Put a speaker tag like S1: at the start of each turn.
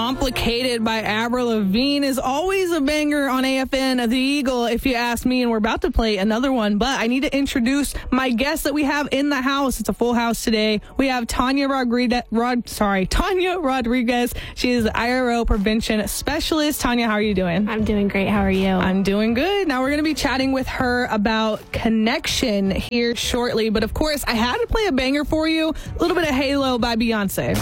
S1: Complicated by Avril Lavigne is always a banger on AFN, The Eagle, if you ask me, and we're about to play another one, but I need to introduce my guest that we have in the house. It's a full house today. We have Tanya Rodriguez. She is the IRO prevention specialist. Tanya, how are you doing?
S2: I'm doing great. How are you?
S1: I'm doing good. Now we're going to be chatting with her about connection here shortly, but of course I had to play a banger for you, a little bit of Halo by Beyonce.